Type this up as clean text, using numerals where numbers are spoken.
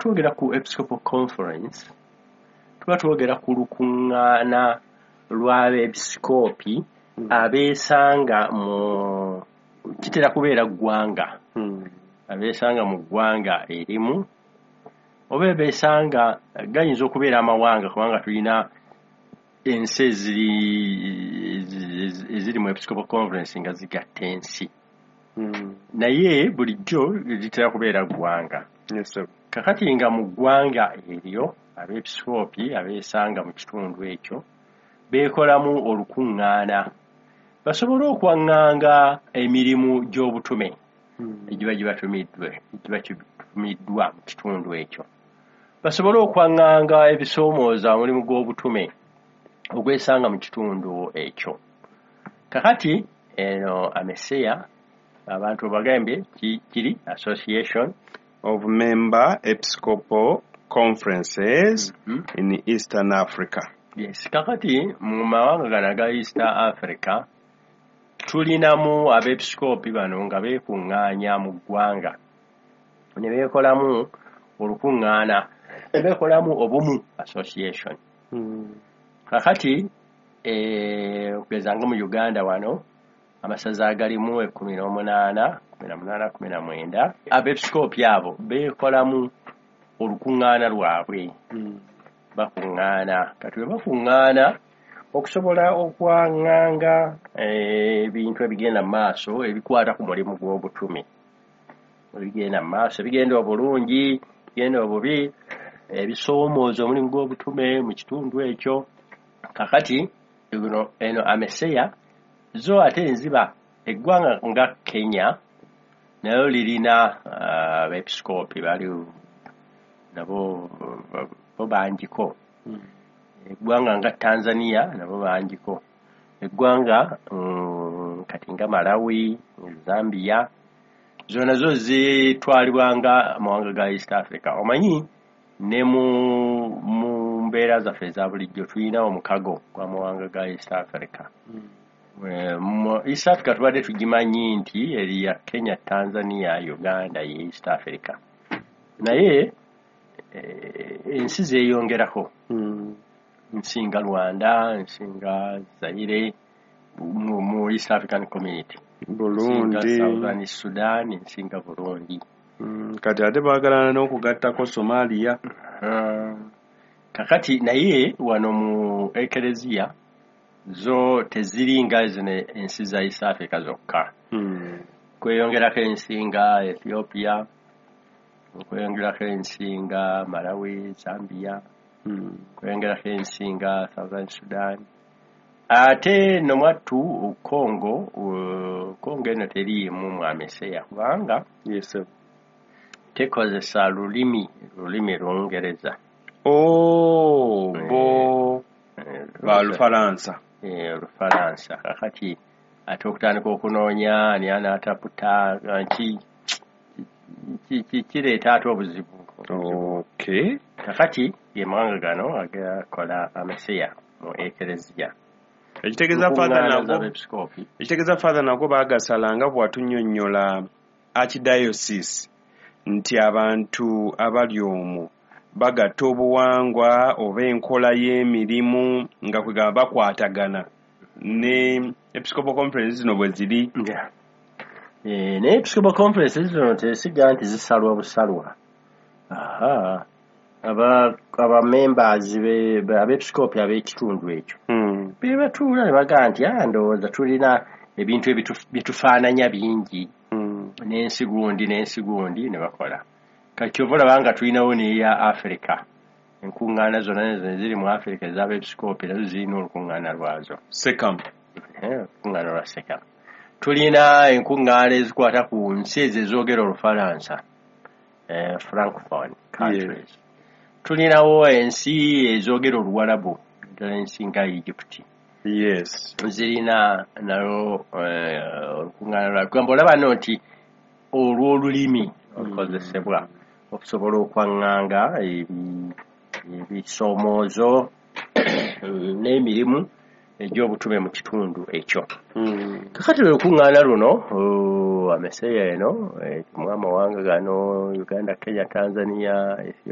twogera ku Episcopal Conference tuba twogera ku lukuŋŋaana lw'abeepisikoopi abeesanga mu kitera kubeera ggwanga abeesanga mu ggwanga erimu oba beesanga gayinza okubeera amawanga kubanga tulina ensi eziri mu Episcopal Conference nga zigatta ensi naye bulijjo litera kubeera ggwanga. Kakati nga mu ggwanga eryo abeepisikoopi abeesanga mu kitundu ekyo beekolamu olukuŋŋaana basobole okwaŋŋanga emirimu gy'obutume egiba gibatumiddwa mu kitundu ekyo basobole okwaŋŋanga ebisoomooza omulimu gw'obutume ogwesanga mu kitundu ekyo. Kakati eno ameseya abantu bagambye kiri Association of Member Episcopal Conferences in Eastern Africa. Yes, kakati mu mawanga gano aga East Africa tulinamu abeepisikoopi bano nga beekuŋŋaanya mu ggwanga ne beekolamu olukuŋŋaana ne beekolamu obumu Association. Kakati okugeza nga mu Uganda wano amasaza agalimu 18, 19 abeepisikoopi abo beekolamu olukuŋŋaana lwabwe bakuŋŋaana kati bwe bakuŋŋaana okusobola okwaŋŋanga ebintu ebigenda mu maaso ebikwata ku mulimu gw'obutume ebigenda mu maaso ebigenda obulungi ebigenda obubi ebisoomooza omulimu gw'obutume mu kitundu ekyo. Kakati eno ameseya zo ate enziba eggwanga nga Kenya nayo lirina abeepisikoopi bali nabo bangiko eggwanga nga Tanzania nabo bangiko eggwanga kati nga Malawi Zambia zona zo zitwalibwanga amawanga ga East Africa. Omanyi ne mu mbeera zaffe eza bulijjo tulina omukago gw'amawanga ga East Africa. Mu East Africa tubadde tugimanyi nti eri ya Kenya Tanzania Uganda ye East Africa naye ensi zeeyongerako nsinga Rwanda nsinga Zaire mu East African Community Burundi Southern Sudan nsinga Burundi kati ate baagalana n'okugattako Somalia. Kakati naye wano mu Ekereziya zo teziringa zino ensi za East Africa zokka kweyongerako ensi nga Ethiopia kweyongerako ensi nga Malawi Zambia kweyongerako ensi nga Southern Sudan ate no mwattu Congo eno teriimu mwameseya kubanga tekozesa lulimi Lungereza Lufalansa Olufalansa. Kakati ate okutandika okunoonya ani anaataputa kireeta ate obuzibu. Kakati ye mawanga gano agakola ameseya mu Ekereziya. Ekitegeeza Father nago baagasalanga bw'atunnyonnyola Archdiocese nti abantu abali omwo bagatta obuwangwa oba enkola y'emirimu nga kwegamba bakwatagana ne Episcopal Conference zino bwe ziri. Ne Episcopal Conference zino tesiga nti zisalwa busalwa. Aba-members abeepisikoopi ab'ekitundu ekyo be batuula ne bagaa nti ndowooza tulina ebintu byetufaananya bingi n'ensi gundi ne bakola. Kati kyova olaba nga tulinawo n'eya Africa enkuŋŋaana zonna ziri mu Africa ez'abeepisikoopi nazo zirina olukuŋŋaana lwazo olukuŋŋaana lwa SECAM. Tulina enkuŋŋaana ezikwata ku nsi ezo ezoogera Olufalansa Francophone countries. Tulinawo ensi ezoogera Oluwarabu ddala ensi nga Egypt zirina nayo olukuŋŋaana lwa kugamba olaba nno nti olw'olulimi olukozesebwa okusobola okwaŋŋanga ebisoomoozo n'emirimu egy'obutume mu kitundu ekyo. Kakati olukuŋŋaana luno ameseya eno mu amawanga gano Uganda Kenya Tanzania